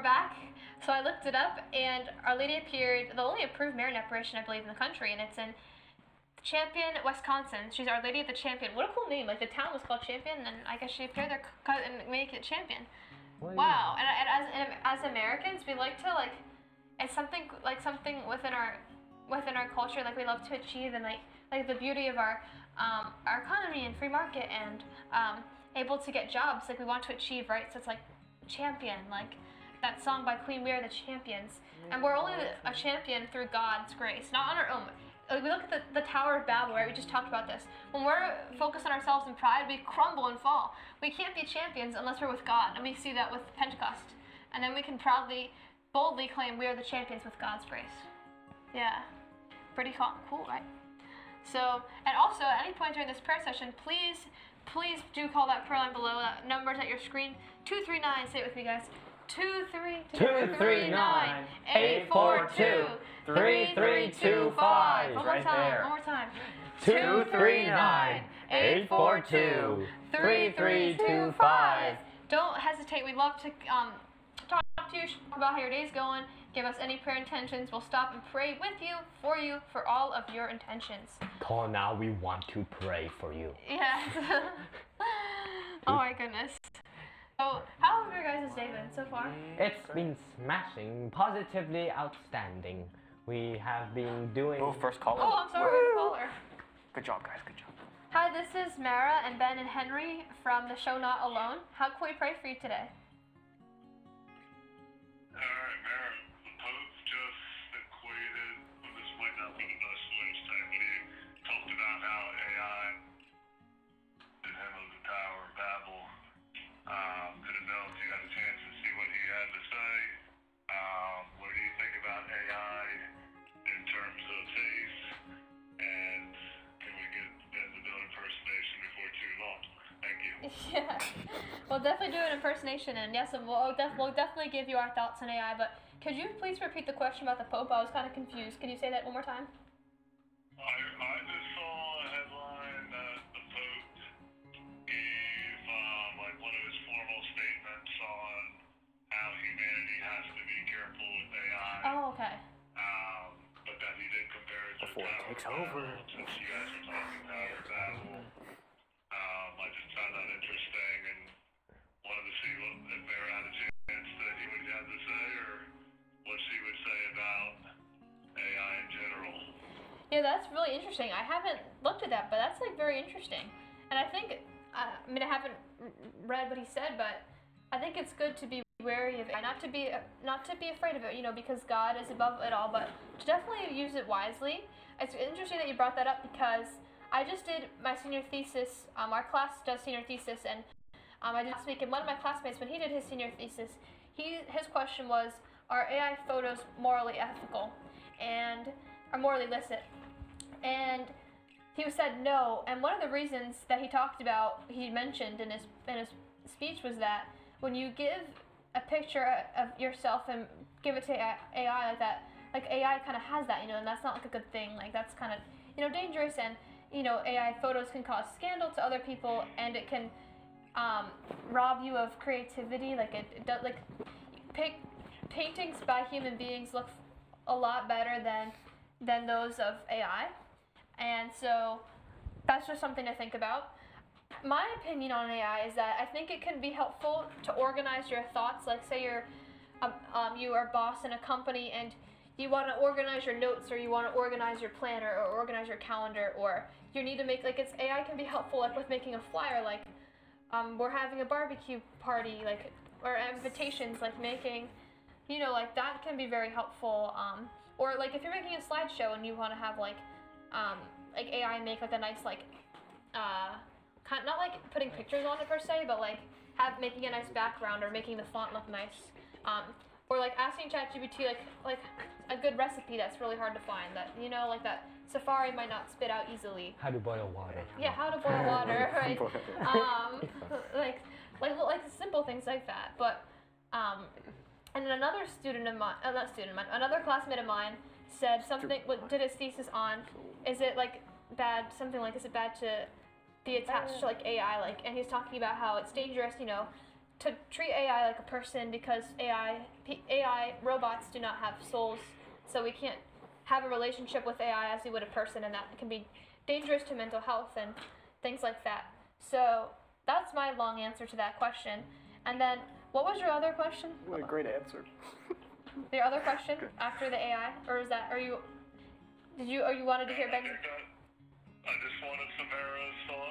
back. So I looked it up, and Our Lady appeared, the only approved Marian apparition, I believe, in the country, and it's in Champion, Wisconsin. She's Our Lady of the Champion. What a cool name! Like the town was called Champion, and I guess she appeared there and make it Champion. Wow! And as Americans, we like to it's something within our culture. Like we love to achieve, and like the beauty of our economy and free market and able to get jobs. Like we want to achieve, right? So it's like champion, like that song by Queen. We are the champions, and we're only a champion through God's grace, not on our own. Like we look at the Tower of Babel, right? We just talked about this. When we're focused on ourselves and pride, we crumble and fall. We can't be champions unless we're with God, and we see that with Pentecost. And then we can boldly claim we are the champions with God's grace. Yeah, pretty cool, right? So, and also at any point during this prayer session, please do call that prayer line below. That number's at your screen. 239. Say it with me, guys. 239 842 3325. One more time. 239 842 3325. Don't hesitate. We'd love to talk to you about how your day's going. Give us any prayer intentions. We'll stop and pray with you, for all of your intentions. Call now. We want to pray for you. Yes. Oh my goodness. So, how have your guys' day been so far? It's been smashing, positively outstanding. We have been doing... Oh, first caller. Oh, I'm sorry, first caller. Good job, guys, good job. Hi, this is Mara and Ben and Henry from the show Not Alone. How can we pray for you today? Alright, Mara, the Pope just equated, well, this might not be the best way to say, but he talked about how AI did him of the Tower of Babel. Didn't know if you got a chance to see what he had to say. What do you think about AI in terms of faith? And can we get Ben to do an impersonation before too long? Thank you. Yeah, we'll definitely do an impersonation, and yes, we'll definitely give you our thoughts on AI, but could you please repeat the question about the Pope? I was kind of confused. Can you say that one more time? I just saw a headline that the Pope gave one of his formal statements on how humanity has to be careful with AI. Oh, okay. But that he did compare it to Before it takes over. Since you guys were talking about Babel. I just found that interesting and wanted to see if Mara had a chance to hear what he had to say or what she would say about AI in general. Yeah, that's really interesting. I haven't looked at that, but that's very interesting. And I think, I haven't read what he said, but I think it's good to be wary of it, not to be afraid of it, because God is above it all, but to definitely use it wisely. It's interesting that you brought that up because I just did my senior thesis. Our class does senior thesis, and I did last week, and one of my classmates, when he did his senior thesis, his question was, are AI photos morally ethical or morally licit? And he said no, and one of the reasons that he mentioned in his speech was that when you give a picture of yourself and give it to AI like that, like AI kind of has that, and that's not a good thing. Like that's kind of dangerous, and AI photos can cause scandal to other people, and it can rob you of creativity. Like it does, like paintings by human beings look a lot better than those of AI, and so that's just something to think about. My opinion on AI is that I think it can be helpful to organize your thoughts. Like say you are a boss in a company and you want to organize your notes, or you want to organize your planner, or organize your calendar, or you need to make AI can be helpful with making a flyer, like we're having a barbecue party, or invitations, making, that can be very helpful. Or if you're making a slideshow and you want to have AI make a nice not putting pictures on it per se, but making a nice background or making the font look nice. Or asking ChatGPT a good recipe that's really hard to find, that that Safari might not spit out easily. How to boil water. Yeah, how to boil water, right? like simple things like that. But and then another classmate of mine said something. Did his thesis on, is it bad? Something is it bad to be attached to AI? And he's talking about how it's dangerous, to treat AI like a person because AI robots do not have souls, so we can't have a relationship with AI as we would a person, and that can be dangerous to mental health and things like that. So that's my long answer to that question. And then, what was your other question? What a great answer. Your other question after the AI, or is that? Or you wanted to hear Ben's? I just wanted Samara's